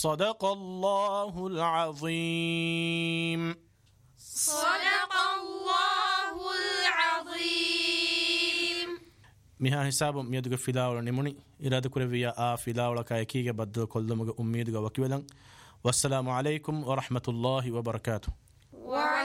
صدق الله العظيم. صدق الله العظيم. මිහා හිසාබම් මියදුගේ ෆිදාවල නිමුනි ඉරාද කුරවියා ආ ෆිදාවල කයකීගේ බද්දල් කොල්ලමුගේ උම්මීදුගේ වකිවලන්. වස්සලාමු අලයිකුම් වරහ්මතුල්ලාහි වබරකාතුහ්.